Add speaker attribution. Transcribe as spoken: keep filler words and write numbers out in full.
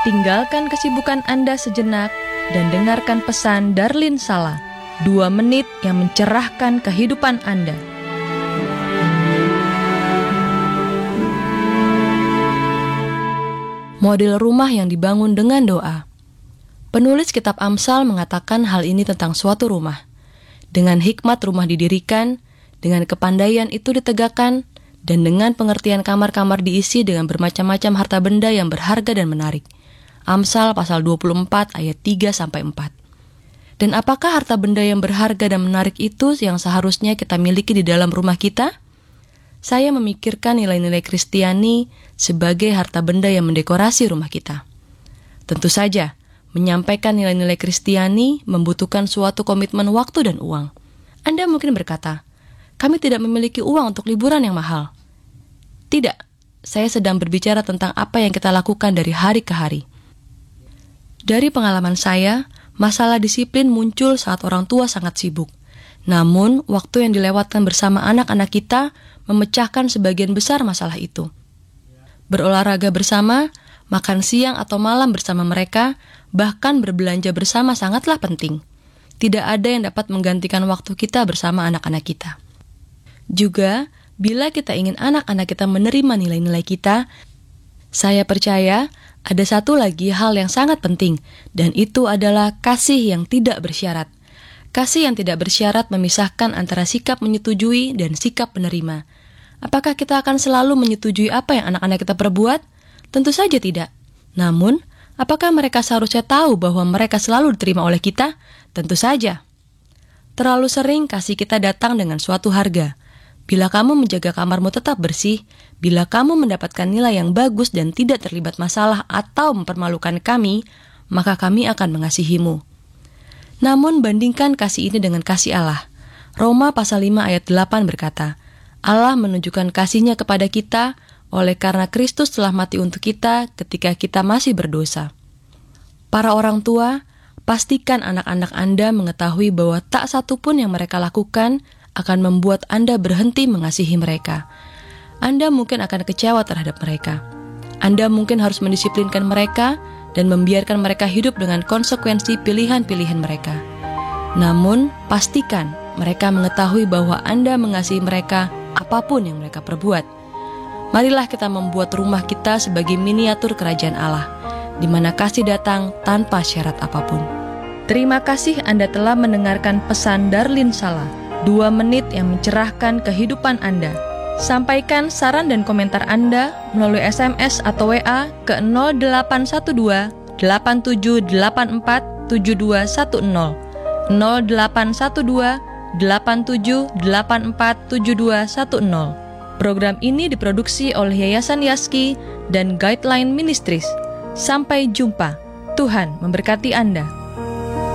Speaker 1: Tinggalkan kesibukan Anda sejenak dan dengarkan pesan Darlin Sala, dua menit yang mencerahkan kehidupan Anda. Model rumah yang dibangun dengan doa. Penulis kitab Amsal mengatakan hal ini tentang suatu rumah. Dengan hikmat rumah didirikan, dengan kepandaian itu ditegakkan, dan dengan pengertian kamar-kamar diisi dengan bermacam-macam harta benda yang berharga dan menarik. Amsal pasal dua puluh empat ayat tiga sampai empat. Dan apakah harta benda yang berharga dan menarik itu yang seharusnya kita miliki di dalam rumah kita? Saya memikirkan nilai-nilai Kristiani sebagai harta benda yang mendekorasi rumah kita. Tentu saja, menyampaikan nilai-nilai Kristiani membutuhkan suatu komitmen waktu dan uang. Anda mungkin berkata, kami tidak memiliki uang untuk liburan yang mahal. Tidak, saya sedang berbicara tentang apa yang kita lakukan dari hari ke hari. Dari pengalaman saya, masalah disiplin muncul saat orang tua sangat sibuk. Namun, waktu yang dilewatkan bersama anak-anak kita memecahkan sebagian besar masalah itu. Berolahraga bersama, makan siang atau malam bersama mereka, bahkan berbelanja bersama sangatlah penting. Tidak ada yang dapat menggantikan waktu kita bersama anak-anak kita. Juga, bila kita ingin anak-anak kita menerima nilai-nilai kita, saya percaya ada satu lagi hal yang sangat penting, dan itu adalah kasih yang tidak bersyarat. Kasih yang tidak bersyarat memisahkan antara sikap menyetujui dan sikap menerima. Apakah kita akan selalu menyetujui apa yang anak-anak kita perbuat? Tentu saja tidak. Namun, apakah mereka seharusnya tahu bahwa mereka selalu diterima oleh kita? Tentu saja. Terlalu sering kasih kita datang dengan suatu harga. Bila kamu menjaga kamarmu tetap bersih, bila kamu mendapatkan nilai yang bagus dan tidak terlibat masalah atau mempermalukan kami, maka kami akan mengasihimu. Namun bandingkan kasih ini dengan kasih Allah. Roma pasal lima ayat delapan berkata, Allah menunjukkan kasih-Nya kepada kita oleh karena Kristus telah mati untuk kita ketika kita masih berdosa. Para orang tua, pastikan anak-anak Anda mengetahui bahwa tak satu pun yang mereka lakukan akan membuat Anda berhenti mengasihi mereka. Anda mungkin akan kecewa terhadap mereka. Anda mungkin harus mendisiplinkan mereka dan membiarkan mereka hidup dengan konsekuensi pilihan-pilihan mereka. Namun, pastikan mereka mengetahui bahwa Anda mengasihi mereka apapun yang mereka perbuat. Marilah kita membuat rumah kita sebagai miniatur kerajaan Allah, di mana kasih datang tanpa syarat apapun. Terima kasih Anda telah mendengarkan pesan Darlin Sala, dua menit yang mencerahkan kehidupan Anda. Sampaikan saran dan komentar Anda melalui S M S atau W A ke nol delapan satu dua delapan tujuh delapan empat tujuh dua satu nol nol delapan satu dua delapan tujuh delapan empat tujuh dua satu nol. Program ini diproduksi oleh Yayasan Yaski dan Guideline Ministries. Sampai jumpa. Tuhan memberkati Anda.